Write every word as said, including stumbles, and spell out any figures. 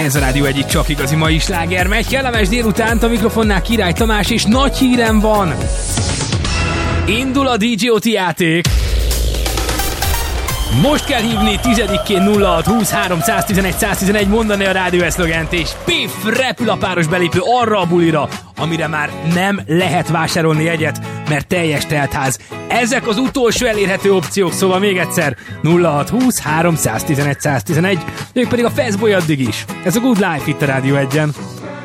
Ez a Rádió egyik csak igazi mai sláger megy. Kellemes délutánt, a mikrofonnál Király Tamás, és nagy hírem van. Indul a dé jé o té játék. Most kell hívni tizedikén nulla hat húsz háromszáztizenegy száztizenegy, mondani a rádió szlogent, és piff, repül a páros belépő arra a bulira, amire már nem lehet vásárolni jegyet, mert teljes teltház. Ezek az utolsó elérhető opciók, szóval még egyszer nulla hat húsz háromszáztizenegy száztizenegy, ők pedig a Fastboy addig is. Ez a Good Life itt a Rádió egyen.